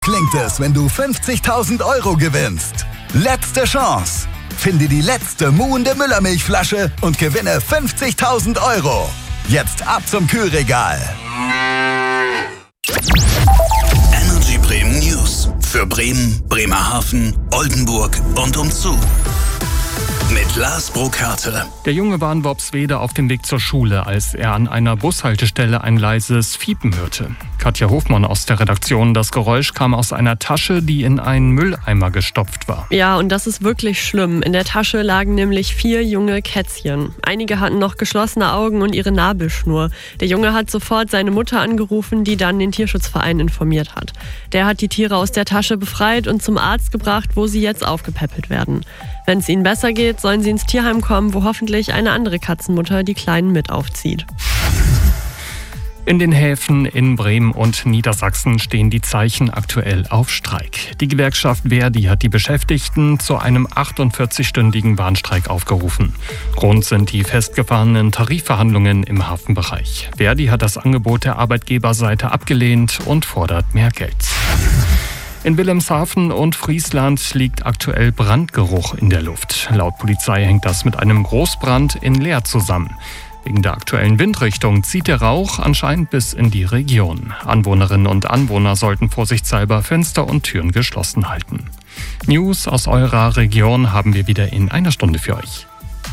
Klingt es, wenn du 50.000 Euro gewinnst? Letzte Chance. Finde die letzte muhende Müllermilchflasche und gewinne 50.000 Euro. Jetzt ab zum Kühlregal. Energy Bremen News. Für Bremen, Bremerhaven, Oldenburg und umzu. Mit Lars Burkhardt. Der Junge war in Worpswede auf dem Weg zur Schule, als er an einer Bushaltestelle ein leises Fiepen hörte. Katja Hofmann aus der Redaktion. Das Geräusch kam aus einer Tasche, die in einen Mülleimer gestopft war. Ja, und das ist wirklich schlimm. In der Tasche lagen nämlich 4 junge Kätzchen. Einige hatten noch geschlossene Augen und ihre Nabelschnur. Der Junge hat sofort seine Mutter angerufen, die dann den Tierschutzverein informiert hat. Der hat die Tiere aus der Tasche befreit und zum Arzt gebracht, wo sie jetzt aufgepäppelt werden. Wenn es ihnen besser geht, sollen sie ins Tierheim kommen, wo hoffentlich eine andere Katzenmutter die Kleinen mit aufzieht. In den Häfen in Bremen und Niedersachsen stehen die Zeichen aktuell auf Streik. Die Gewerkschaft ver.di hat die Beschäftigten zu einem 48-stündigen Warnstreik aufgerufen. Grund sind die festgefahrenen Tarifverhandlungen im Hafenbereich. ver.di hat das Angebot der Arbeitgeberseite abgelehnt und fordert mehr Geld. In Wilhelmshaven und Friesland liegt aktuell Brandgeruch in der Luft. Laut Polizei hängt das mit einem Großbrand in Leer zusammen. Wegen der aktuellen Windrichtung zieht der Rauch anscheinend bis in die Region. Anwohnerinnen und Anwohner sollten vorsichtshalber Fenster und Türen geschlossen halten. News aus eurer Region haben wir wieder in einer Stunde für euch.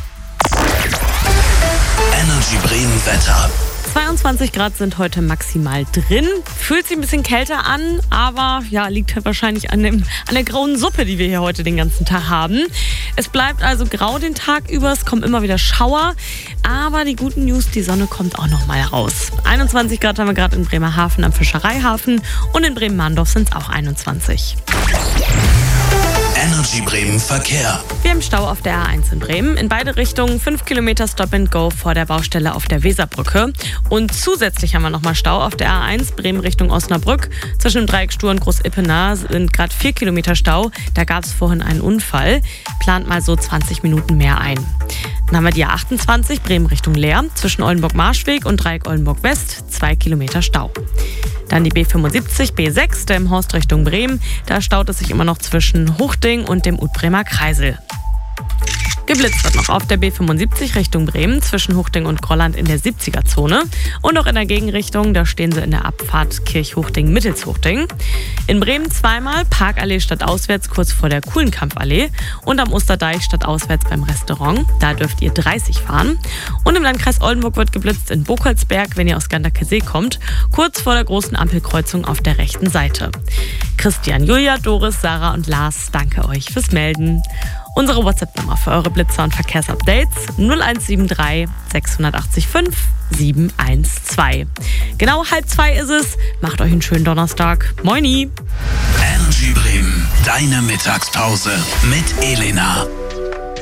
Energy Bremen Wetter. 22 Grad sind heute maximal drin. Fühlt sich ein bisschen kälter an, aber ja, liegt halt wahrscheinlich an der grauen Suppe, die wir hier heute den ganzen Tag haben. Es bleibt also grau den Tag über, es kommen immer wieder Schauer. Aber die guten News, die Sonne kommt auch noch mal raus. 21 Grad haben wir gerade in Bremerhaven am Fischereihafen und in Bremen-Mahndorf sind es auch 21. Energy Bremen Verkehr. Wir haben Stau auf der A1 in Bremen. In beide Richtungen 5 Kilometer Stop and Go vor der Baustelle auf der Weserbrücke. Und zusätzlich haben wir nochmal Stau auf der A1 Bremen Richtung Osnabrück. Zwischen dem Dreieck Stur und Groß-Ippener sind gerade 4 Kilometer Stau. Da gab es vorhin einen Unfall. Plant mal so 20 Minuten mehr ein. Dann haben wir die A28 Bremen Richtung Leer. Zwischen Oldenburg-Marschweg und Dreieck Oldenburg-West 2 Kilometer Stau. Dann die B75, B6, Delmenhorst Richtung Bremen. Da staut es sich immer noch zwischen Huchting und dem Utbremer Kreisel. Geblitzt wird noch auf der B75 Richtung Bremen zwischen Huchting und Grolland in der 70er-Zone. Und auch in der Gegenrichtung, da stehen sie in der Abfahrt Kirchhuchting-Mittelshuchting. In Bremen zweimal, Parkallee stadtauswärts kurz vor der Kuhlenkampfallee. Und am Osterdeich stadtauswärts beim Restaurant. Da dürft ihr 30 fahren. Und im Landkreis Oldenburg wird geblitzt in Burgholzberg, wenn ihr aus Ganderkesee kommt. Kurz vor der großen Ampelkreuzung auf der rechten Seite. Christian, Julia, Doris, Sarah und Lars, danke euch fürs Melden. Unsere WhatsApp-Nummer für eure Blitzer und Verkehrsupdates 0173 680 5 712. Genau 1:30 ist es. Macht euch einen schönen Donnerstag. Moini! Energy Bremen, deine Mittagspause mit Elena.